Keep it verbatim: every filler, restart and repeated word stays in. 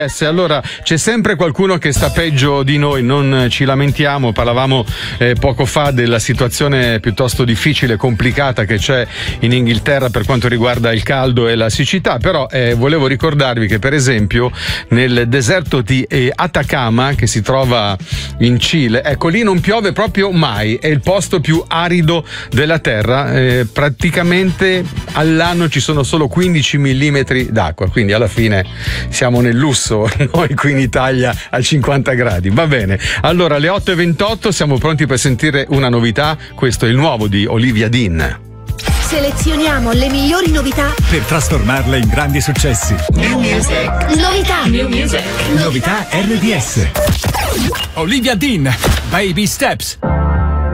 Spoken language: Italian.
Allora, c'è sempre qualcuno che sta peggio di noi, non ci lamentiamo. Parlavamo eh, poco fa della situazione piuttosto difficile, complicata che c'è in Inghilterra per quanto riguarda il caldo e la siccità, però eh, volevo ricordarvi che per esempio nel deserto di eh, Atacama, che si trova in Cile, ecco, lì non piove proprio mai, è il posto più arido della terra, eh, praticamente all'anno ci sono solo quindici millimetri d'acqua, quindi alla fine siamo nel lusso noi qui in Italia a cinquanta gradi. Va bene, allora alle otto e ventotto siamo pronti per sentire una novità. Questo è il nuovo di Olivia Dean. Selezioniamo le migliori novità per trasformarle in grandi successi. New music. Novità. New music. Novità R D S. Olivia Dean, Baby Steps.